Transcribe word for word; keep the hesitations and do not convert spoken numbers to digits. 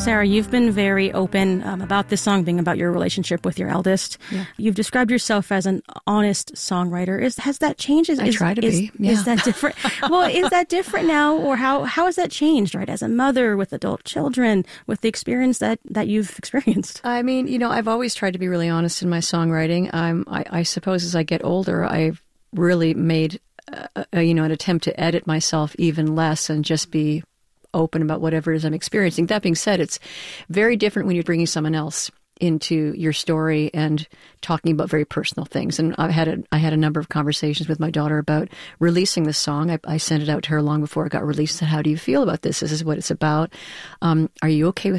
Sarah, you've been very open um, about this song being about your relationship with your eldest. Yeah. You've described yourself as an honest songwriter. Is has that changed? Is, I is, try to is, be. Yeah. Is that different? Well, is that different now, or how how has that changed? Right, as a mother with adult children, with the experience that that you've experienced. I mean, you know, I've always tried to be really honest in my songwriting. I'm, I, I suppose as I get older, I've really made, uh, uh, you know, an attempt to edit myself even less and just be open about whatever it is I'm experiencing. That being said, it's very different when you're bringing someone else into your story and talking about very personal things. And I had a, I had a number of conversations with my daughter about releasing this song. I, I sent it out to her long before it got released. Said, how do you feel about this? This is what it's about. Um, are you okay with